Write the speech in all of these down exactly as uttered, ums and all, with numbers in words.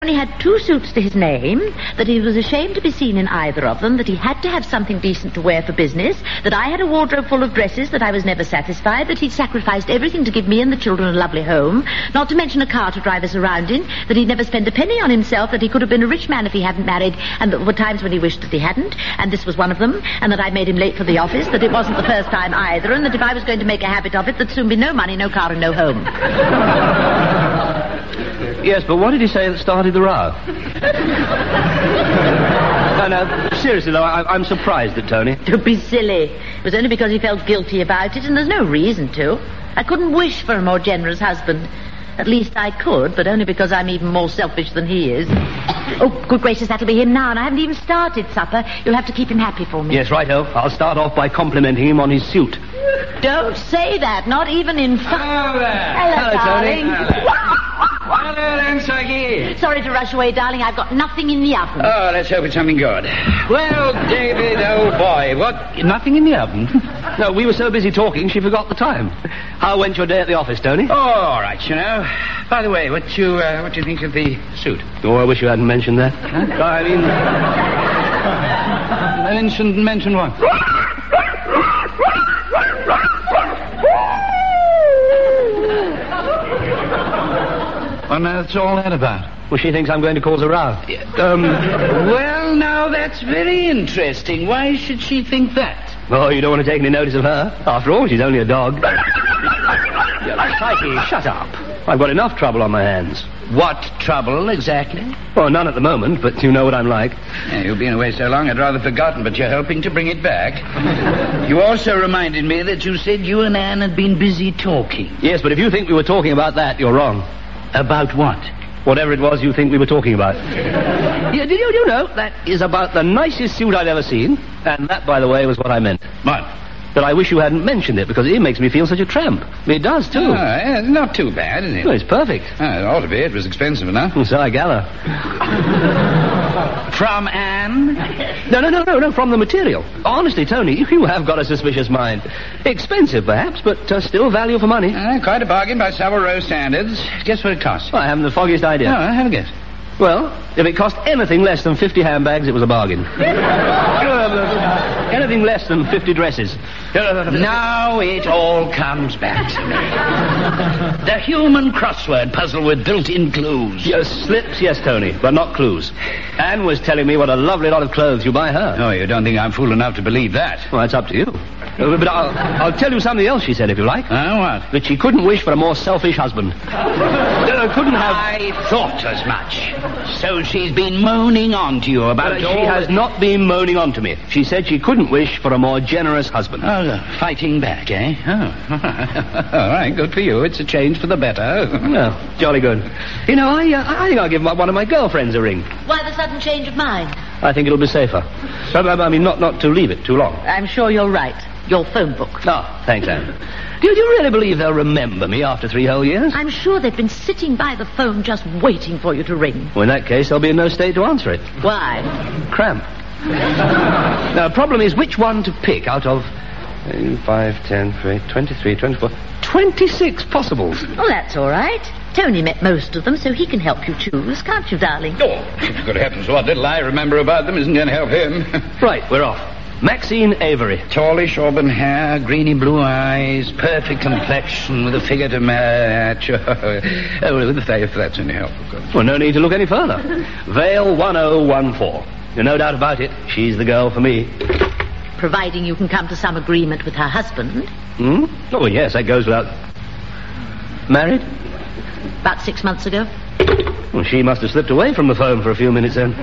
He had two suits to his name, that he was ashamed to be seen in either of them, that he had to have something decent to wear for business, that I had a wardrobe full of dresses, that I was never satisfied, that he'd sacrificed everything to give me and the children a lovely home, not to mention a car to drive us around in, that he'd never spent a penny on himself, that he could have been a rich man if he hadn't married, and there were times when he wished that he hadn't, and this was one of them, and that I made him late for the office, that it wasn't the first time either, and that if I was going to make a habit of it, there'd soon be no money, no car, and no home. Yes, but what did he say that started the row? No, no, seriously, though, I, I'm surprised at Tony. Don't be silly. It was only because he felt guilty about it, and there's no reason to. I couldn't wish for a more generous husband. At least I could, but only because I'm even more selfish than he is. Oh, good gracious, that'll be him now, and I haven't even started supper. You'll have to keep him happy for me. Yes, righto. I'll start off by complimenting him on his suit. Don't say that, not even in fun. Hello there. Hello, Hello, darling. Tony. Hello then, Psyche. Sorry to rush away, darling. I've got nothing in the oven. Oh, let's hope it's something good. Well, David, old boy, what? Nothing in the oven? No, we were so busy talking, she forgot the time. How went your day at the office, Tony? Oh, all right, you know. By the way, what you uh, what do you think of the suit? Oh, I wish you hadn't mentioned that. Huh? I mean... mention, mention what? Well, now, that's all that about. Well, she thinks I'm going to cause a row. Um, well, now, that's very interesting. Why should she think that? Oh, you don't want to take any notice of her. After all, she's only a dog. Psyche, shut up. I've got enough trouble on my hands. What trouble, exactly? Well, none at the moment, but you know what I'm like. Yeah, you've been away so long, I'd rather forgotten, but you're helping to bring it back. You also reminded me that you said you and Anne had been busy talking. Yes, but if you think we were talking about that, you're wrong. About what? Whatever it was you think we were talking about. Yeah, did you, you know, that is about the nicest suit I've ever seen. And that, by the way, was what I meant. What? That I wish you hadn't mentioned it, because it makes me feel such a tramp. It does, too. Oh, yeah, not too bad, is it? Well, it's perfect. Oh, it ought to be. It was expensive enough. So I gather. From Anne? No, no, no, no, no, from the material. Honestly, Tony, you have got a suspicious mind. Expensive, perhaps, but uh, still value for money. Uh, quite a bargain by Savile Row standards. Guess what it costs? Well, I haven't the foggiest idea. No, have a guess. Well, if it cost anything less than fifty handbags, it was a bargain. Anything less than fifty dresses. Now it all comes back to me. The human crossword puzzle with built-in clues. Yes, slips, yes, Tony, but not clues. Anne was telling me what a lovely lot of clothes you buy her. Oh, you don't think I'm fool enough to believe that? Well, that's up to you. Uh, but I'll, I'll tell you something else she said, if you like. Oh, what? That she couldn't wish for a more selfish husband. uh, couldn't have... I thought as much. So she's been moaning on to you about Uh, all... she has not been moaning on to me. She said she couldn't wish for a more generous husband. Oh, uh, fighting back, eh? Oh. All right, good for you. It's a change for the better. Well, jolly good. You know, I, uh, I think I'll give one of my girlfriends a ring. Why the sudden change of mind? I think it'll be safer. I, I mean, not, not to leave it too long. I'm sure you're right. Your phone book. Ah, thanks, Anne. Do you really believe they'll remember me after three whole years? I'm sure they've been sitting by the phone just waiting for you to ring. Well, in that case, they'll be in no state to answer it. Why? Cramp. Now, the problem is which one to pick out of uh, five, ten, twenty-three, twenty-four, twenty-six possibles. Oh, that's all right. Tony met most of them, so he can help you choose, can't you, darling? Oh, good heavens, what little I remember about them isn't going to help him. Right, we're off. Maxine Avery. Tallish auburn hair, greeny blue eyes, perfect complexion with a figure to match. Oh, well, if that's any help, of course. Well, no need to look any further. Vale one oh one four. There's no doubt about it. She's the girl for me. Providing you can come to some agreement with her husband. Hmm? Oh, well, yes, that goes without... Married? About six months ago. Well, she must have slipped away from the phone for a few minutes then.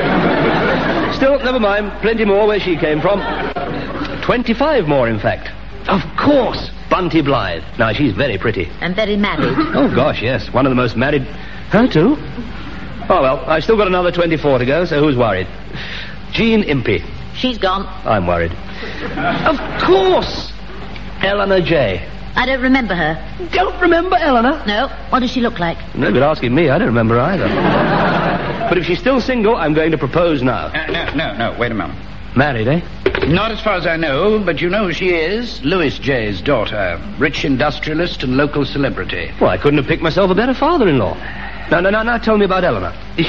Still, never mind. Plenty more where she came from. Twenty-five more, in fact. Of course. Bunty Blythe. Now, she's very pretty. And very married. Oh, gosh, yes. One of the most married... Her, too? Oh, well, I've still got another twenty-four to go, so who's worried? Jean Impey. She's gone. I'm worried. Of course! Eleanor J. I don't remember her. Don't remember Eleanor? No. What does she look like? No good asking me. I don't remember her either. But if she's still single, I'm going to propose now. Uh, no, no, no, wait a moment. Married, eh? Not as far as I know, but you know who she is. Louis J's daughter. Rich industrialist and local celebrity. Well, I couldn't have picked myself a better father-in-law. No, no, no, now tell me about Eleanor. Is